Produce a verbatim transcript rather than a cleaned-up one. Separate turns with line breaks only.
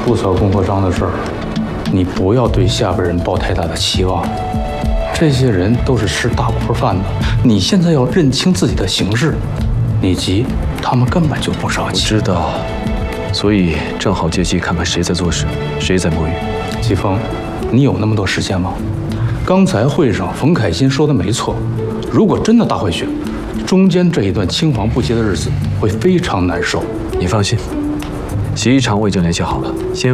出草共和章的事儿，你不要对下边人抱太大的期望。这些人都是吃大锅饭的，你现在要认清自己的形势。你急，他们根本就不着急。
我知道，所以正好借机看看谁在做事，谁在摸鱼。
季风，你有那么多时间吗？刚才会上冯凯欣说的没错，如果真的大换血，中间这一段青黄不接的日子会非常难受。
你放心，洗衣厂我已经联系好了，先。